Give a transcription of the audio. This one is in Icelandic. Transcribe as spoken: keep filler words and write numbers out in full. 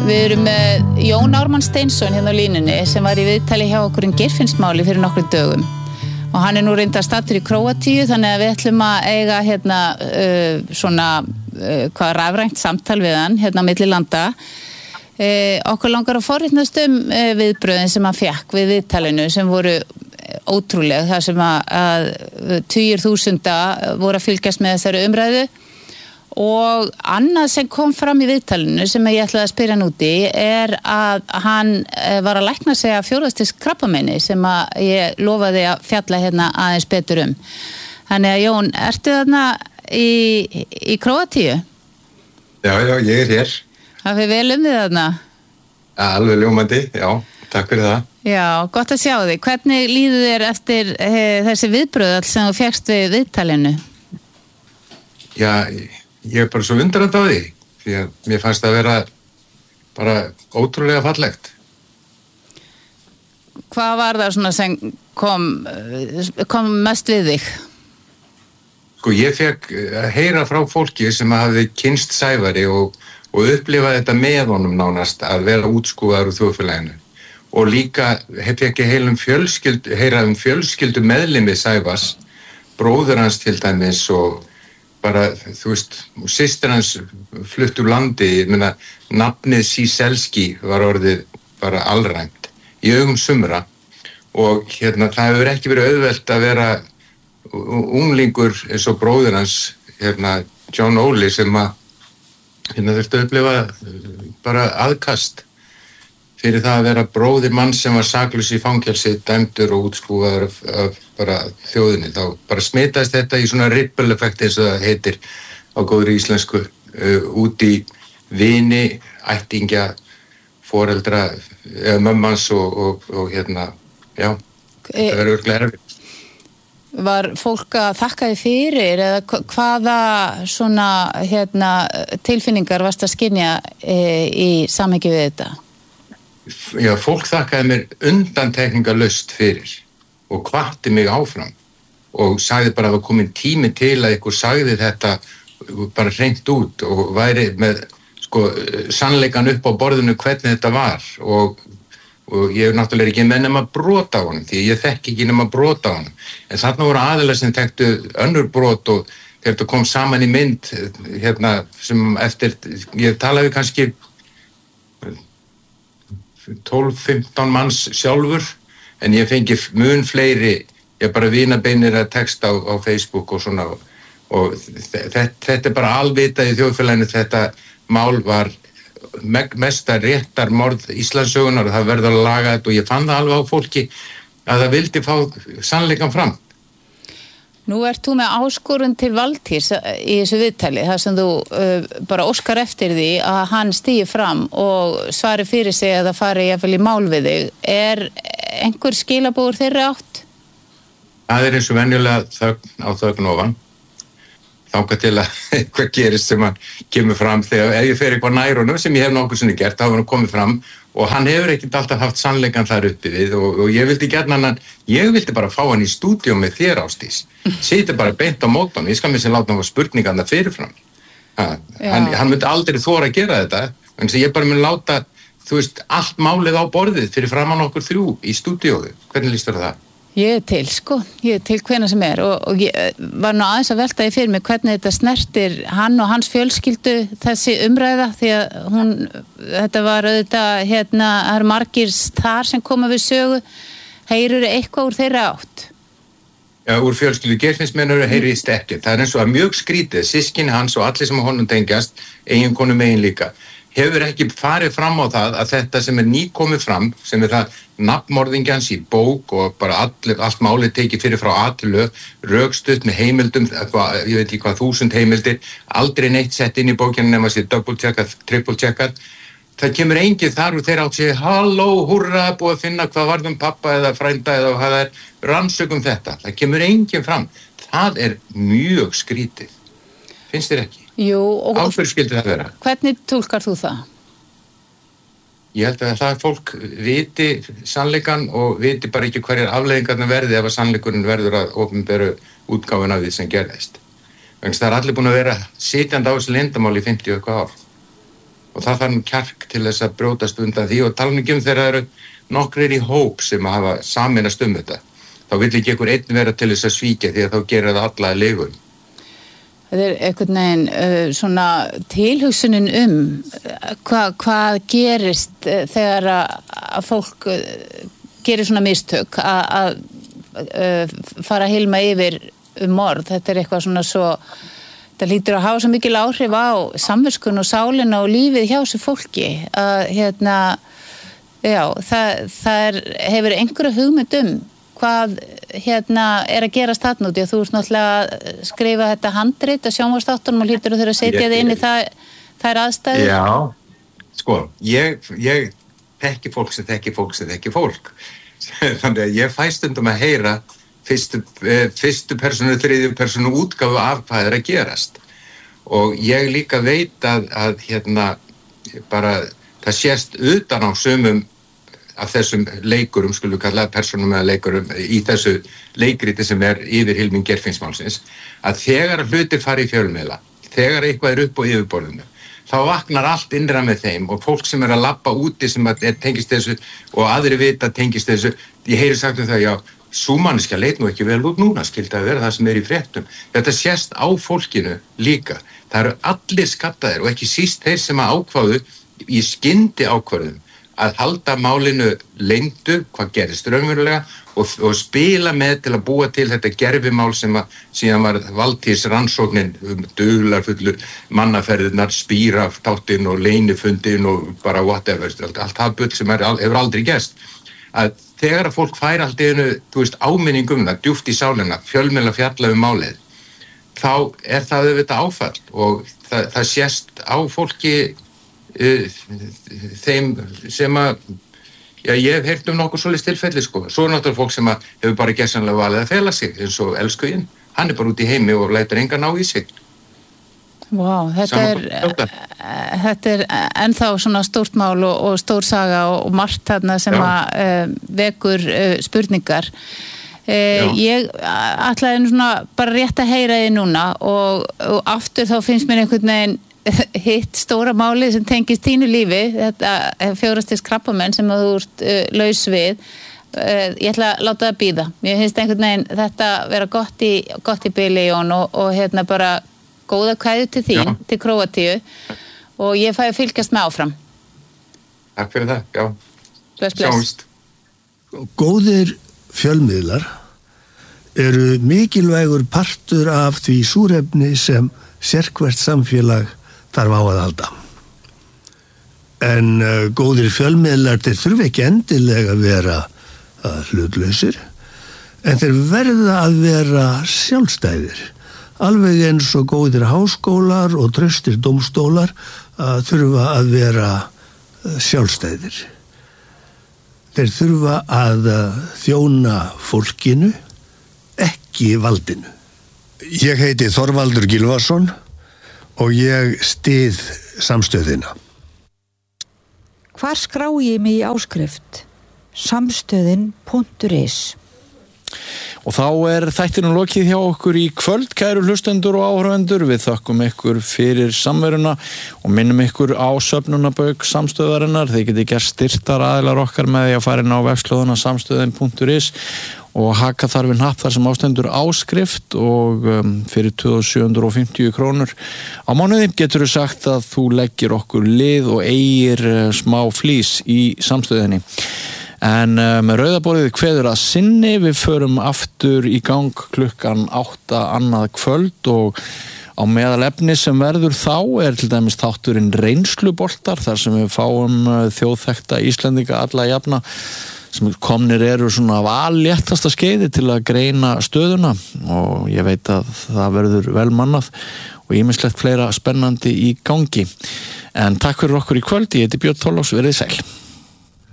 Við erum með Jón Ármann Steinsson hérna á línunni sem var í viðtali hjá okkur um Geirfinnsmáli fyrir nokkrum dögum og hann er nú reyndar staddur í Króatíu þannig að við ætlum að eiga hérna uh, svona uh, hvað rafrænt samtal við hann hérna á milli landa. Uh, okkur langar að forvitnast um uh, viðbröðin sem hann fékk við viðtalinu sem voru ótrúleg þar sem að, að tugir þúsunda voru að fylgjast með þessari umræðu. Og annað sem kom fram í viðtalinu sem ég ætlaði að spyrja hann úti er að hann var að lækna sig af fjórðastigs krabbameini sem að ég lofaði að fjalla hérna aðeins betur um. Þannig að Jón, ertu þarna í, í Króatíu? Já, já, ég er hér. Það fyrir vel um þig þarna? Alveg ljómandi, já, takk fyrir það. Já, gott að sjá þig. Hvernig líður þér eftir he, þessi viðbröð all sem þú fékkst við viðtalinu? Já, ég er bara svo undrand á því, því að mér fannst það að vera bara ótrúlega fallegt. Hvað var það svona sem kom, kom mest við þig? Sko, ég fekk að heyra frá fólki sem hafði kynst Sævari og, og upplifa þetta með honum nánast að vera útskúfaður úr þjóðfélaginu. Og líka hef ég ekki heilum fjölskyldu, heyra um fjölskyldu meðlimi Sævars, bróður hans til dæmis og bara, þú veist, systir hans flutt úr landi, ég meina, nafnið Síselski var orðið bara alræmt í augum sumra og hérna, það hefur ekki verið auðvelt að vera unglingur eins og bróðir hans, hérna, John Óli sem að, hérna, þurfti að upplifa bara aðkast fyrir það að vera bróðir mann sem var saklaus í fangelsi, dæmdur og útskúfaður af, af bara þjóðinni. Þá bara smitaðist þetta í svona ripple effect eins og það heitir á góðri íslensku uh, út í vini, ættingja, foreldra, eða mömmans og, og, og hérna, já, þetta verður örugglega erfitt. Var fólk að þakka þig fyrir eða hvaða svona hérna, tilfinningar varst að skynja e, í samhengi við þetta? Já, fólk þakkaði mér undantekningarlaust fyrir og hvatti mig áfram og sagði bara að það var komin tími til að ykkur sagði þetta bara hreint út og væri með sko, sannleikan upp á borðinu hvernig þetta var og, og ég er náttúrulega ekki með nema brot á honum því ég þekki ekki nema brot á honum en þarna voru aðilar sem þekktu önnur brot og þegar þetta kom saman í mynd hérna sem eftir, ég talaði kannski tólf fimmtán manns sjálfur en ég fengi mun fleiri ég bara vinabeinir að texta á, á Facebook og svona og, og þetta, þetta er bara alvitað í þjóðfélaginu þetta mál var mesta réttarmorð Íslandssögunar og það verður að laga þetta og ég fann það alveg á fólki að það vildi fá sannleikann fram. Nú ert þú með áskorun til Valtýrs í þessu viðtali, þar sem þú uh, bara óskar eftir því að hann stigi fram og svari fyrir sig að það fari jafnvel í mál við þig. Er einhver skilabóður þeirri átt? Það er eins og venjulega þögn á þögn ofan. Þangað til að eitthvað gerist sem hann kemur fram þegar ef ég fer eitthvað nær honum sem ég hef nokkuð sinni gert, þá hefur hann komið fram og hann hefur ekkert alltaf haft sannleikann þar uppi við og, og ég vildi gjarnan hann, ég vildi bara fá hann í stúdíó með þér Ásdís. Sýti bara beint á mótan, ég skal mér sem láta hann fá spurningarna fyrirfram. Ha, hann, hann myndi aldrei þora að gera þetta, en ég bara myndi láta, þú veist, allt málið á borðið fyrir framan okkur þrjú í stúdíóðu. Hvernig líst þér það? Ég er til, sko. Ég er til hvena sem er og, og ég var nú aðeins að velta í fyrir mig hvernig þetta snertir hann og hans fjölskyldu þessi umræða því að hún, þetta var auðvitað, hérna, það eru margir þar sem koma við sögu. Heyrur eitthvað úr þeirra átt? Já, úr fjölskyldu Geirfinnsmennur heyrist ekkert. Það er eins og að mjög skrítið, systkini hans og allir sem á honum tengjast, eiginkonu megin líka, hefur ekki farið fram á það að þetta sem er nýkomið fram, sem er það nafnmorðingjans í bók og bara allir, allt málið tekið fyrir frá aðtölu, rökstutt með heimildum, eitthvað, ég veit ekki hvað þúsund heimildir, aldrei neitt sett inn í bókinu nema sér double-checkað, triple-checkað. Það kemur enginn þar og þeir átt sig, halló, hurra, búið að finna hvað varðum pappa eða frænda eða hvað það er, rannsökum þetta. Það kemur enginn fram. Það er mjög skrítið. Finnst þér ekki? Jú, og áfyrir skyldi það vera. Hvernig túlkar þú það? Ég held að það fólk viti sannleikann og viti bara ekki hverjar afleiðingarnar verði ef að sannleikurinn verður að opinberu útgáfuna af því sem gerðist. Þannig að það er allir búin að vera sitjandi á þessu leyndarmáli í fimmtíu eitthvað ár. og það þarf nú kjark til þess að brjótast undan því og tala nú ekki um þegar það eru nokkrir í hóp sem hafa sameinast um þetta. Þá vill ekki einhver einn vera til þess að svíkja því að þá gera það alla að leifum. Það er einhvern veginn uh, svona tilhugsunin um hvað hvað gerist þegar að, að fólk uh, gerir svona mistök að, að uh, fara að hilma yfir um morð. Þetta er eitthvað svona svo, það lítur að hafa svo mikil áhrif á samviskun og sálina og lífið hjá þessu fólki að hérna, já, það, það er, hefur einhverju hugmynd um hvað hérna er að gerast þarna út, þú ert náttúrulega að skrifa þetta handrit að sjónvarpsþáttunum og hlýtur þú þurfa að setja þið inn í það, þær aðstæður? Já, sko, ég, ég þekki fólk sem þekki fólk sem þekki fólk. Þannig að ég fæ stundum að heyra fyrstu, fyrstu persónu, þriðju persónu útgáfu af hvað er að gerast. Og ég líka veit að, að hérna, bara, það sést utan á sumum af þessum leikurum, skulum kalla persónum eða leikurum, í þessu leikriti sem er yfir Hilming Geirfinnsmálsins, að þegar hlutir fara í fjölmiðla, þegar eitthvað er upp á yfirborðinu, þá vaknar allt innra með þeim og fólk sem er að labba úti sem er tengist þessu og aðri vita tengist þessu, ég heyri sagt um það, já, sú manneskja leit nú ekki vel út núna, skildi að vera það sem er í fréttum. Þetta sést á fólkinu líka. Það eru allir skattaðir og ekki síst þeir sem að ákváðu í skyndi ákvörðum að halda málinu leyndu, hvað gerist raunverulega og, og spila með til að búa til þetta gerfimál sem að síðan var Valtýrs rannsóknin um dularfullu mannaferðirnar, spýra táttinn og leynifundin og bara whatever, allt, allt það bull sem er, hefur aldrei gerst. Að þegar að fólk fær allt einu, þú veist, áminningum það, djúpt í sálina, fjölmiðla fjalla um málið, þá er það auðvitað áfall og það, það sést á fólki þeim sem að já, ég hef heyrt um nokkuð svoleiðis tilfelli sko. Svo er náttúrulega fólk sem að hefur bara gersamlega valið að fela sig eins og elskuginn, hann er bara út í heimi og lætur engan ná í sig. Vá, wow, þetta er þetta er ennþá svona stórt mál og, og stór saga og, og margt þarna sem já. að uh, vekur uh, spurningar. Uh, ég ætlaði svona bara rétt að heyra þið núna og, og aftur þá finnst mér einhvern veginn hitt stóra máli sem tengist þínu lífi, þetta fjórastigs krabbamenn sem að þú ert uh, laus við. Uh, ég ætla að láta það bíða. Mér finnst einhvern veginn þetta vera gott í, gott í bili, Jón, og, og hérna bara góða kveðju til þín, já. Til Króatíu og ég fæ að fylgjast með áfram. Takk fyrir það, já. Bless, bless. Sjáumst. Góðir fjölmiðlar eru mikilvægur partur af því súrefni sem sérhvert samfélag þarf á að halda. En uh, góðir fjölmiðlar, þeir þurfa ekki endilega að vera uh, hlutlausir, en þeir verða að vera sjálfstæðir. Alveg eins og góðir háskólar og traustir dómstólar uh, þurfa að vera uh, sjálfstæðir. Þeir þurfa að uh, þjóna fólkinu, ekki valdinu. Ég heiti Þorvaldur Gylfason og ég styð samstöðina. Hvar skrá ég mig í áskrift? samstöðin punktur is. Og þá er þættinum lokið hjá okkur í kvöld, kæru hlustendur og áhorfendur. Við þökkum ykkur fyrir samveruna og minnum ykkur á söfnunabauk samstöðarinnar. Þið getið gert styrktar aðilar okkar með því að fara inn á vefslóðuna samstöðin punktur is og haka þar við hnapp þar sem ástendur áskrift og um, fyrir tvö þúsund sjö hundruð fimmtíu krónur á mánuði getur þú sagt að þú leggir okkur lið og eigir uh, smá flís í samstöðinni. En uh, með rauðaborðið kveður að sinni, við förum aftur í gang klukkan átta annað kvöld og á meðal efni sem verður þá er til dæmis þátturinn reynsluboltar þar sem við fáum uh, þjóðþekkta Íslendinga alla jafna sem komnir eru svona af alléttasta skeiði til að greina stöðuna og ég veit að það verður vel mannað og ýmislegt fleira spennandi í gangi. En takk fyrir okkur í kvöld, ég heiti Björn Þorláks, verið sæl.